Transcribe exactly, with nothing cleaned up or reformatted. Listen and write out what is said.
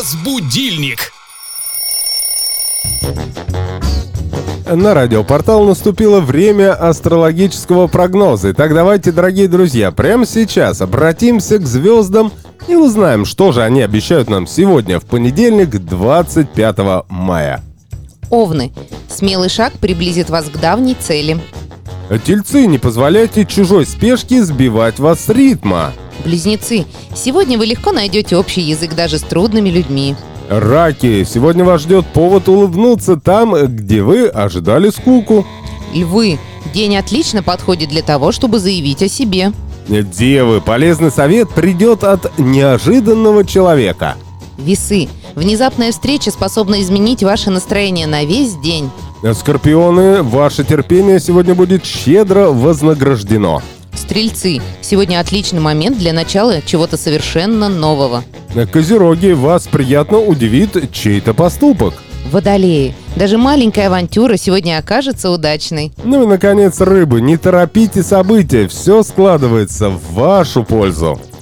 Час-будильник. На радиопортал наступило время астрологического прогноза. Итак, давайте, дорогие друзья, прямо сейчас обратимся к звездам и узнаем, что же они обещают нам сегодня, в понедельник, двадцать пятого мая. Овны. Смелый шаг приблизит вас к давней цели. Тельцы, не позволяйте чужой спешке сбивать вас с ритма. Близнецы. Сегодня вы легко найдете общий язык даже с трудными людьми. Раки, сегодня вас ждет повод улыбнуться там, где вы ожидали скуку. Львы. День отлично подходит для того, чтобы заявить о себе. Девы, полезный совет придет от неожиданного человека. Весы. Внезапная встреча способна изменить ваше настроение на весь день. Скорпионы, ваше терпение сегодня будет щедро вознаграждено. Стрельцы. Сегодня отличный момент для начала чего-то совершенно нового. Козероги, вас приятно удивит чей-то поступок. Водолеи. Даже маленькая авантюра сегодня окажется удачной. Ну и, наконец, рыбы, не торопите события, все складывается в вашу пользу.